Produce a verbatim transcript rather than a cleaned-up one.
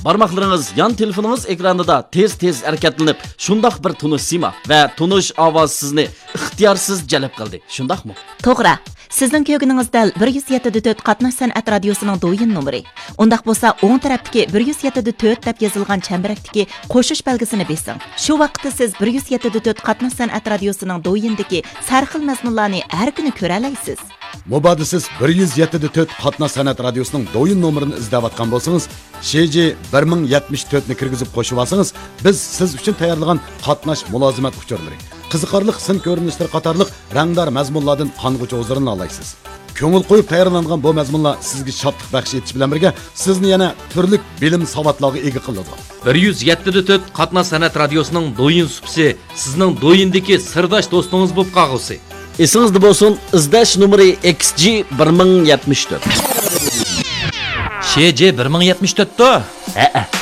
Barmaqlarınız yan telefonunuz ekranında tez-tez hareketlenip, şundaq bir tunuş sima ve tunuş avaz sizni ixtiyarsız jalb qildi. Shundaqmi? To'g'ri. Sizning ko'rganingiz dal bir yuz yetti nuqta to'rt Qatnash san'at radiosining do'yin nomeri. Undaq bo'lsa, o'ng tarafdagi bir yuz yetti nuqta to'rt deb yozilgan chambarakdagi qo'shish belgisini besing. Shu vaqtda siz bir yuz yetti nuqta to'rt Qatnash san'at radiosining do'yindagi sarxil mazmunlarni har kuni ko'ra olasiz. Mubada siz bir yuz yetti nuqta to'rt Qatnash san'at radiosining do'yin nomerini izlayotgan bo'lsangiz, Ş J bir ming yetmish to'rt ni kirgizib qo'shib olsangiz, biz siz uchun tayyorlagan qatnash mulozimat uchurlari, qiziqarli sin ko'rinishlar qatorliq rangdor mazmunlardan qong'uchi o'zirini olasiz. Ko'ngil qo'yib tayyorlangan bu mazmunlar sizga shodlik baxsh etish bilan birga sizni yana turli bilim savodlarga ega qiladi. bir yuz yetti nuqta to'rt Qatnash san'at radiosining do'yin supsi sizning do'yindagi sirdosh do'stingiz bo'lib qolgusi. Esingizda bo'lsin, izlash nomeri X G bir ming yetmish to'rt. Ş J bir ming yetmish to'rt to? Ha-ha.